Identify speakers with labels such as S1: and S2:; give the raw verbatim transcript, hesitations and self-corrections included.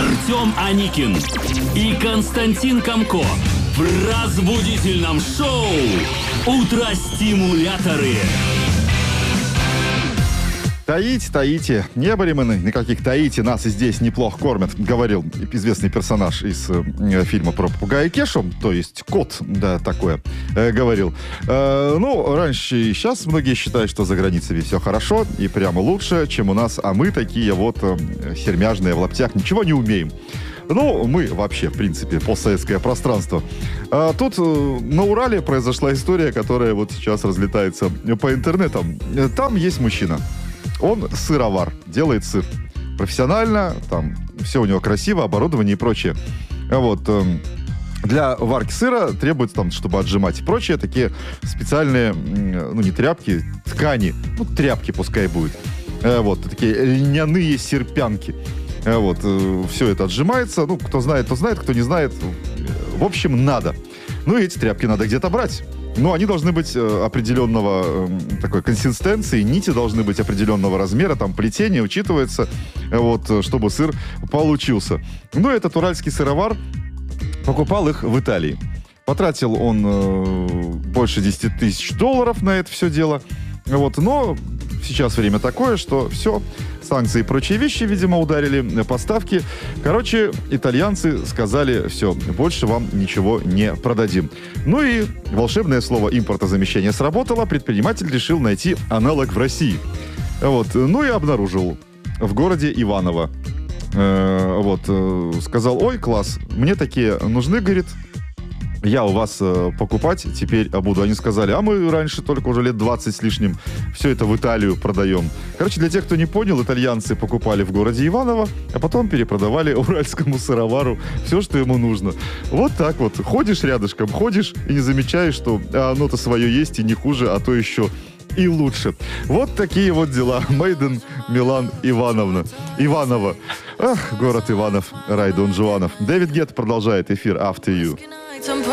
S1: Артем Аникин и Константин Камко в разбудительном шоу «Утро-стимуляторы».
S2: Таите, таите. Не были мы на каких Таити, нас и здесь неплохо кормят, говорил известный персонаж из э, фильма про попугая Кешу, то есть кот, да, такое, э, говорил. Э, ну, раньше и сейчас многие считают, что за границей все хорошо и прямо лучше, чем у нас, а мы такие вот э, сермяжные в лаптях, ничего не умеем. Ну, мы вообще, в принципе, постсоветское пространство. А тут э, на Урале произошла история, которая вот сейчас разлетается по интернетам. Там есть мужчина. Он сыровар, делает сыр профессионально, там все у него красиво, оборудование и прочее. Вот. Для варки сыра требуется, там, чтобы отжимать и прочее, такие специальные, ну не тряпки, ткани, ну тряпки пускай будет. Вот, такие льняные серпянки. Вот, все это отжимается. Ну, кто знает, то знает, кто не знает. В общем, надо. Ну, и эти тряпки надо где-то брать. Но они должны быть э, определенного э, такой консистенции, нити должны быть определенного размера, там плетение учитывается, э, вот, чтобы сыр получился. Ну, этот уральский сыровар покупал их в Италии. Потратил он э, больше десять тысяч долларов на это все дело. Вот, но сейчас время такое, что все, санкции и прочие вещи, видимо, ударили, поставки. Короче, итальянцы сказали, все, больше вам ничего не продадим. Ну и волшебное слово импортозамещение сработало, предприниматель решил найти аналог в России. Вот, ну и обнаружил в городе Иваново. Э, вот, э, сказал, ой, класс, мне такие нужны, говорит, я у вас э, покупать теперь буду. Они сказали, а мы раньше только уже лет двадцать с лишним все это в Италию продаем. Короче, для тех, кто не понял, итальянцы покупали в городе Иваново, а потом перепродавали уральскому сыровару все, что ему нужно. Вот так вот. Ходишь рядышком, ходишь и не замечаешь, что а, оно-то свое есть и не хуже, а то еще и лучше. Вот такие вот дела. Мейден Милан Ивановна. Иваново. Ах, город Иванов, рай Дон Жуанов. Дэвид Гетта продолжает эфир After You.